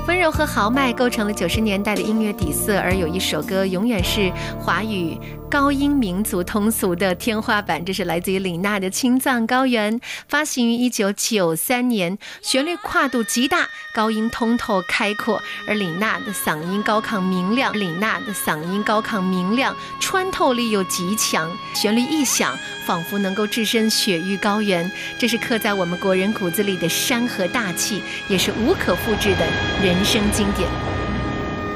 温柔和豪迈构成了90年代的音乐底色，而有一首歌永远是华语高音民族通俗的天花板，这是来自于李娜的《青藏高原》，发行于1993年，旋律跨度极大，高音通透开阔，而李娜的嗓音高亢明亮，穿透力又极强，旋律一响，仿佛能够置身雪域高原，这是刻在我们国人骨子里的山河大气，也是无可复制的人生经典。